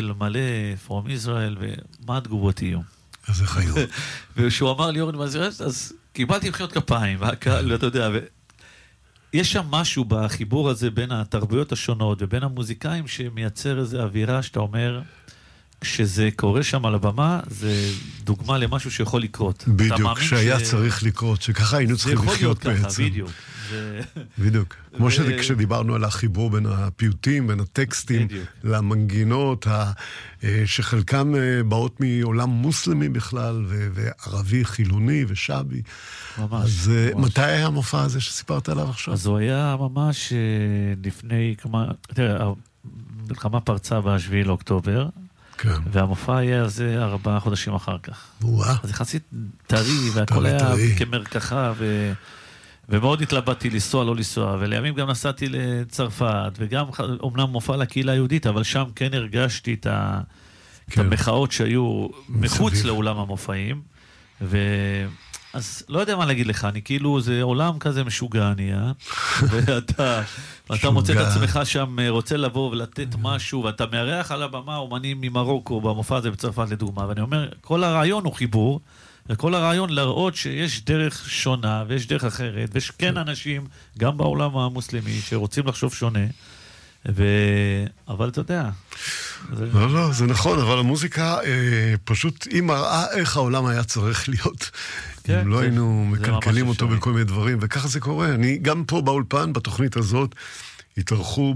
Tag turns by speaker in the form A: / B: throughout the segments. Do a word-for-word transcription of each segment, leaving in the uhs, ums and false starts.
A: ישראל, מלא from Israel, ומה התגובות יהיו?
B: איזה חיות.
A: וכשהוא אמר לי, אורן מזרס, אז קיבלתי מחיאות כפיים, והקהל, ואתה יודע, ו... יש שם משהו בחיבור הזה בין התרבויות השונות ובין המוזיקאים שמייצר איזו אווירה שאתה אומר, כשזה קורה שם על הבמה, זה דוגמה למשהו שיכול לקרות.
B: בדיוק, שהיה ש... צריך לקרות, שככה היינו צריכים לחיות בעצם. זה יכול להיות ככה,
A: בדיוק. זה...
B: בדיוק. כמו ו... שכשדיברנו על החיבור בין הפיוטים, בין הטקסטים, בדיוק. למנגינות, ה... שחלקם באות מעולם מוסלמי בכלל, ו... וערבי, חילוני ושבי. ממש. אז ממש. מתי היה המופע הזה שסיפרת עליו עכשיו?
A: אז הוא היה ממש לפני כמה... תראה, המלחמה פרצה בשביעי לאוקטובר, כן. והמופע היה על זה ארבעה חודשים אחר כך.
B: וואו.
A: אז יחסית טרי, והכל היה טרי. כמרקחה, ו... ומאוד התלבטתי לנסוע, לא לנסוע, ולימים גם נסעתי לצרפת, וגם אומנם מופע לקהילה היהודית, אבל שם כן הרגשתי את, ה... כן. את המחאות שהיו מחוץ מסביב. לאולם המופעים, ו... אז לא יודע מה להגיד לך, אני כאילו, זה עולם כזה משוגע נהיה, ואתה אתה מוצא את עצמך שם, רוצה לבוא ולתת משהו, ואתה מארח על הבמה אומנים ממרוקו, במופע הזה בצרפת לדוגמה, ואני אומר, כל הרעיון הוא חיבור, וכל הרעיון להראות שיש דרך שונה, ויש דרך אחרת, ויש כן אנשים, גם בעולם המוסלמי, שרוצים לחשוב שונה, ו... אבל אתה יודע...
B: זה... לא, לא, זה נכון, אבל המוזיקה אה, פשוט היא מראה איך העולם היה צריך להיות. כן, אם לא זה, היינו מקלקלים אותו בכל מיני דברים, וככה זה קורה. אני גם פה באולפן, בתוכנית הזאת, התארחו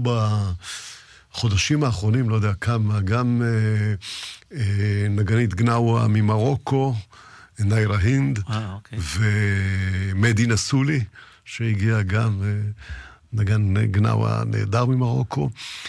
B: בחודשים האחרונים, לא יודע כמה, גם אה, אה, נגנית גנאווה ממרוקו, ניירה הינד, אה, אוקיי. ומדינה סולי, שהגיע גם... אה, נגן גנאווה נהדר ממרוקו.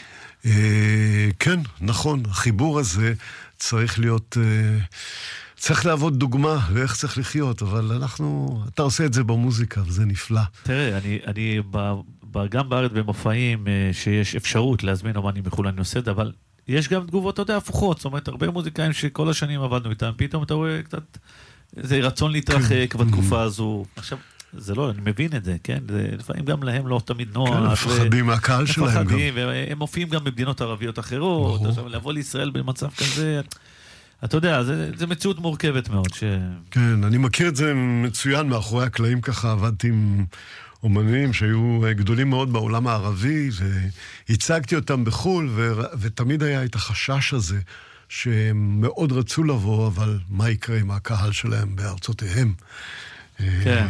B: כן, נכון, החיבור הזה צריך להיות, צריך לעבוד דוגמה לאיך צריך לחיות, אבל אנחנו, אתה עושה את זה במוזיקה, וזה נפלא.
A: תראה, אני, אני גם בארץ במופעים שיש אפשרות להזמין אומנים מחו"ל, אני עושה את זה, אבל יש גם תגובות, אתה יודע, הפוכות, זאת אומרת, הרבה מוזיקאים שכל השנים עבדנו איתם, פתאום אתה רואה קצת, איזה רצון להתרחק בתקופה הזו. עכשיו, זה לא, אני מבין את זה, כן? זה, לפעמים גם להם לא תמיד נוח.
B: כן, מפחדים מהקהל שלהם גם.
A: מפחדים, והם מופיעים גם במדינות ערביות אחרות. עכשיו, לבוא לישראל במצב כזה, אתה יודע, זה, זה מציאות מורכבת מאוד. ש...
B: כן, אני מכיר את זה מצוין, מאחורי הקלעים ככה עבדתי עם אומנים שהיו גדולים מאוד בעולם הערבי, והצגתי אותם בחול, ו... ותמיד היה את החשש הזה, שהם מאוד רצו לבוא, אבל מה יקרה עם הקהל שלהם בארצותיהם?
A: כן.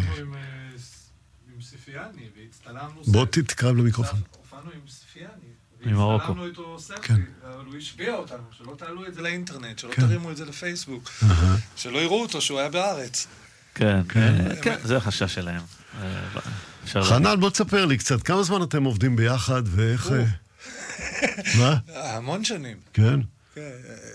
C: עם ספיאני, והצטלמנו...
B: בוא תתקרב למיקרופון.
C: הופענו עם ספיאני,
A: ממרוקו.
C: והצטלמנו איתו סלפי, אבל הוא השביע אותנו, שלא תעלו את זה לאינטרנט, שלא תרימו את זה לפייסבוק, שלא יראו אותו שהוא היה בארץ.
A: כן, כן, זה החשש שלהם.
B: חנן, בוא תספר לי קצת, כמה זמן אתם עובדים ביחד, ואיך... מה?
C: המון שנים.
B: כן?
C: כן.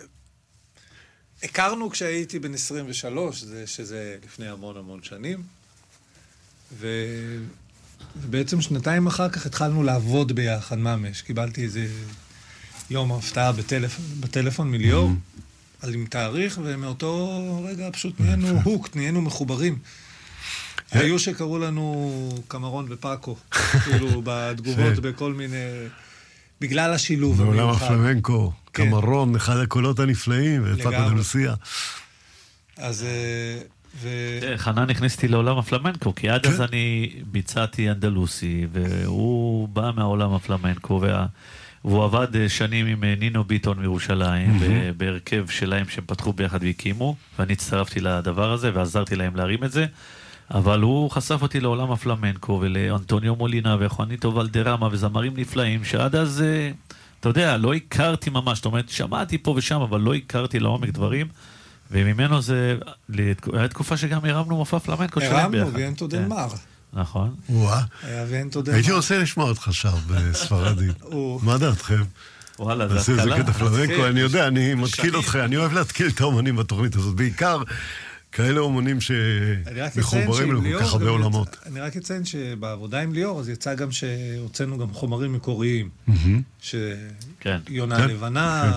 C: הכרנו כשהייתי בן עשרים ושלוש, שזה לפני המון המון שנים, ו... ובעצם שנתיים אחר כך התחלנו לעבוד ביחד ממש. קיבלתי איזה יום הפתעה בטלפ... בטלפון מיליור, mm-hmm. על עם תאריך, ומאותו רגע פשוט נהיינו הוק, נהיינו מחוברים. היו שקראו לנו קמרון ופאקו, כאילו בתגובות בכל מיני... בגלל השילוב.
B: בעולם הפלמנקו, קמרון, אחד הקולות הנפלאים, ופאקו דלוסיה.
C: אז...
A: חנן הכנסתי לעולם הפלמנקו, כי עד אז אני ביצעתי אנדלוסי, והוא בא מהעולם הפלמנקו, והוא עבד שנים עם נינו ביטון מירושלים, בהרכב שלהם שהם פתחו ביחד והקימו, ואני הצטרפתי לדבר הזה, ועזרתי להם להרים את זה, אבל הוא חשף אותי לעולם הפלמנקו, ולאנטוניו מולינה, וחואניטו ולדרמה, וזמרים נפלאים, שעד אז, אתה יודע, לא הכרתי ממש, זאת אומרת, שמעתי פה ושם, אבל לא הכרתי לעומק דברים, וממנו זה, היה תקופה שגם הרמנו מופע פלמנקו שלהם ביחד.
C: הרמנו, ויאנטו דל מר.
A: נכון.
B: וואה.
C: היה ויאנטו דל מר.
B: הייתי רוצה לשמוע אותך שם בספרדית. מה דעתכם?
A: וואלה, זה התקלה.
B: זה קטע פלמנקו, אני יודע, אני מתקיל אותך, אני אוהב להתקיל את האומנים בתוכנית הזאת, בעיקר כאלה אומנים שמחוברים לנו כל כך הרבה עולמות.
C: אני רק אציין שבעבודה עם ליאור, אז יצא גם שהוצאנו גם חומרים מקוריים, שיונה לבנה,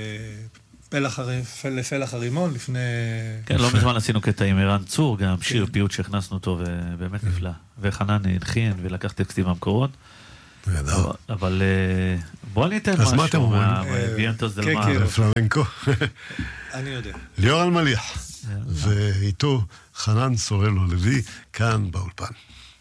C: לפלח הרימון, לפני...
A: כן, לא מזמן עשינו קטע עם ערן צור, גם שיר פיוט שהכנסנו אותו, ובאמת נפלא. וחנן הנחין ולקח טקסטים מהמקורות. אבל בוא ניתן משהו.
B: אז מה אתם אומרים?
A: ויאנטוס דל מאר.
B: פלמנקו.
C: אני יודע.
B: ליאור אלמליח. ואיתו חנן סורלו לוי, כאן באולפן.